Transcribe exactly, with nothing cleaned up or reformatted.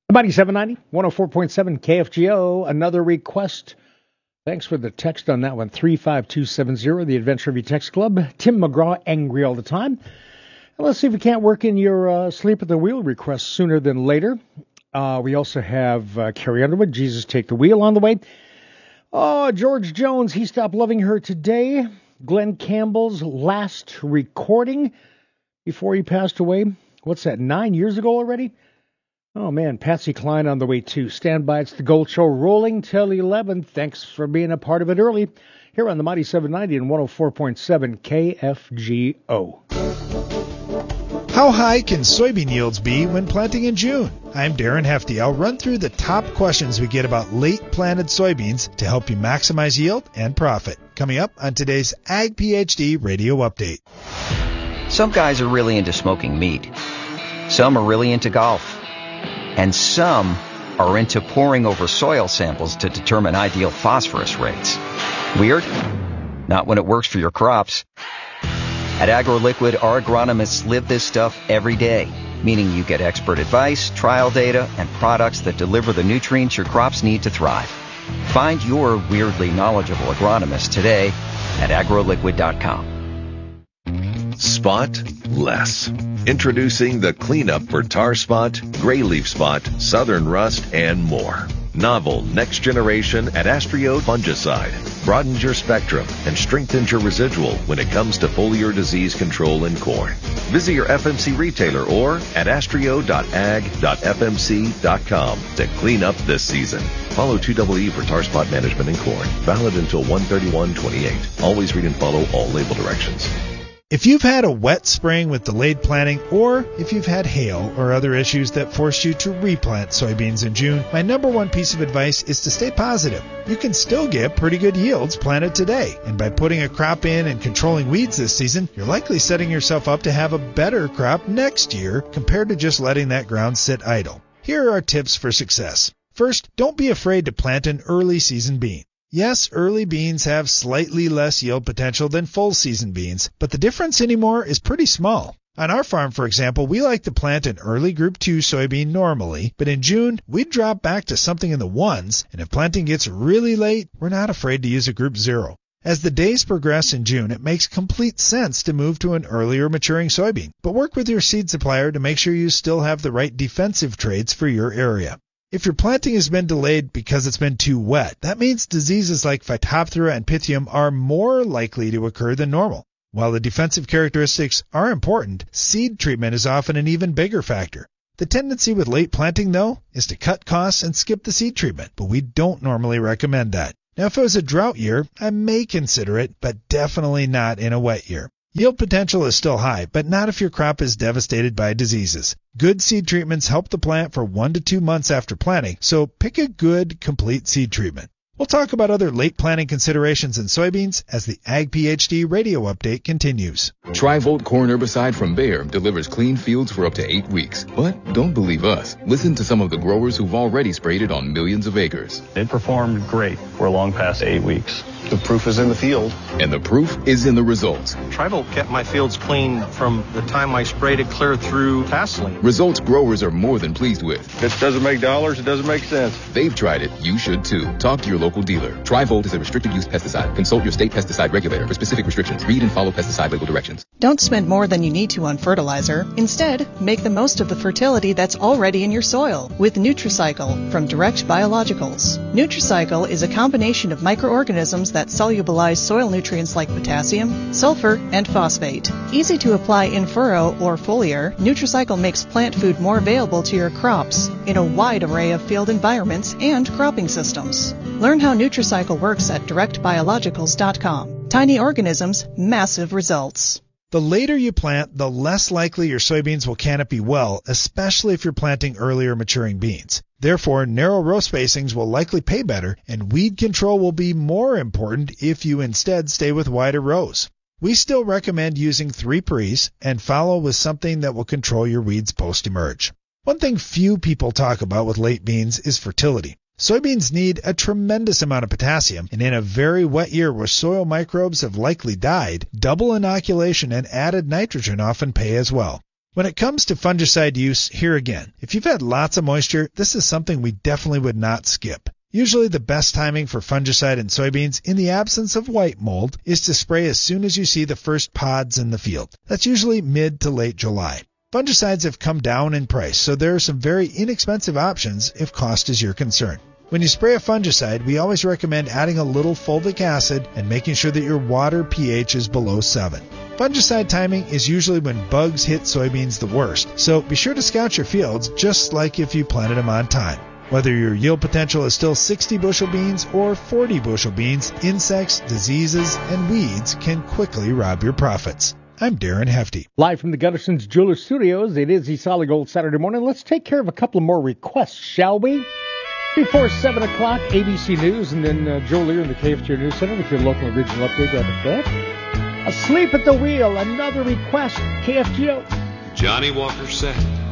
Mighty seven ninety, one oh four point seven K F G O, another request. Thanks for the text on that one, three five two seven zero, the Adventure Review Text Club. Tim McGraw, angry all the time. And let's see if we can't work in your uh, sleep at the wheel request sooner than later. Uh, we also have uh, Carrie Underwood, Jesus Take the Wheel on the way. Oh, George Jones, he stopped loving her today. Glenn Campbell's last recording before he passed away. What's that, nine years ago already? Oh, man, Patsy Cline on the way, too. Stand by. It's the Gold Show rolling till eleven. Thanks for being a part of it early here on the Mighty seven ninety and one oh four point seven K F G O. How high can soybean yields be when planting in June? I'm Darren Hefty. I'll run through the top questions we get about late planted soybeans to help you maximize yield and profit. Coming up on today's Ag PhD Radio Update. Some guys are really into smoking meat. Some are really into golf. And some are into poring over soil samples to determine ideal phosphorus rates. Weird? Not when it works for your crops. At AgroLiquid, our agronomists live this stuff every day, meaning you get expert advice, trial data, and products that deliver the nutrients your crops need to thrive. Find your weirdly knowledgeable agronomist today at agroliquid dot com. Spot less. Introducing the cleanup for tar spot, gray leaf spot, southern rust, and more. Novel next generation Adastrio fungicide broadens your spectrum and strengthens your residual when it comes to foliar disease control in corn. Visit your F M C retailer or adastrio dot ag dot f m c dot com to clean up this season. Follow two E E for tar spot management in corn. Valid until one thirty-one twenty-eight. Always read and follow all label directions. If you've had a wet spring with delayed planting, or if you've had hail or other issues that forced you to replant soybeans in June, my number one piece of advice is to stay positive. You can still get pretty good yields planted today, and by putting a crop in and controlling weeds this season, you're likely setting yourself up to have a better crop next year compared to just letting that ground sit idle. Here are our tips for success. First, don't be afraid to plant an early season bean. Yes, early beans have slightly less yield potential than full season beans, but the difference anymore is pretty small. On our farm, for example, we like to plant an early Group two soybean normally, but in June, we'd drop back to something in the ones, and if planting gets really late, we're not afraid to use a Group zero. As the days progress in June, it makes complete sense to move to an earlier maturing soybean, but work with your seed supplier to make sure you still have the right defensive traits for your area. If your planting has been delayed because it's been too wet, that means diseases like Phytophthora and Pythium are more likely to occur than normal. While the defensive characteristics are important, seed treatment is often an even bigger factor. The tendency with late planting, though, is to cut costs and skip the seed treatment, but we don't normally recommend that. Now, if it was a drought year, I may consider it, but definitely not in a wet year. Yield potential is still high, but not if your crop is devastated by diseases. Good seed treatments help the plant for one to two months after planting, so pick a good, complete seed treatment. We'll talk about other late planting considerations in soybeans as the Ag PhD Radio Update continues. Tri-Volt corn herbicide from Bayer delivers clean fields for up to eight weeks. But don't believe us. Listen to some of the growers who've already sprayed it on millions of acres. It performed great for long past eight weeks. The proof is in the field. And the proof is in the results. Tri-Volt kept my fields clean from the time I sprayed it clear through Tasseline. Results growers are more than pleased with. If it doesn't make dollars, it doesn't make sense. They've tried it. You should too. Talk to your local dealer. Tri-Volt is a restricted use pesticide. Consult your state pesticide regulator for specific restrictions. Read and follow pesticide label directions. Don't spend more than you need to on fertilizer. Instead, make the most of the fertility that's already in your soil with Nutricycle from Direct Biologicals. Nutricycle is a combination of microorganisms that solubilize soil nutrients like potassium, sulfur, and phosphate. Easy to apply in furrow or foliar, Nutricycle makes plant food more available to your crops in a wide array of field environments and cropping systems. Learn how Nutricycle works at direct biologicals dot com. Tiny organisms, massive results. The later you plant, the less likely your soybeans will canopy well, especially if you're planting earlier maturing beans. Therefore, narrow row spacings will likely pay better, and weed control will be more important if you instead stay with wider rows. We still recommend using three pre's and follow with something that will control your weeds post-emerge. One thing few people talk about with late beans is fertility. Soybeans need a tremendous amount of potassium, and in a very wet year where soil microbes have likely died, double inoculation and added nitrogen often pay as well. When it comes to fungicide use, here again, if you've had lots of moisture, this is something we definitely would not skip. Usually the best timing for fungicide in soybeans in the absence of white mold is to spray as soon as you see the first pods in the field. That's usually mid to late July. Fungicides have come down in price, so there are some very inexpensive options if cost is your concern. When you spray a fungicide, we always recommend adding a little fulvic acid and making sure that your water pH is below seven. Fungicide timing is usually when bugs hit soybeans the worst, so be sure to scout your fields just like if you planted them on time. Whether your yield potential is still sixty bushel beans or forty bushel beans, insects, diseases, and weeds can quickly rob your profits. I'm Darren Hefty. Live from the Gutterson's Jeweler Studios, it is the Solid Gold Saturday morning. Let's take care of a couple of more requests, shall we? Before seven o'clock, A B C News, and then uh, Joe Lear in the K F G O News Center with your local and regional update right at that. Asleep at the wheel, another request, K F G O. Johnny Walker Second.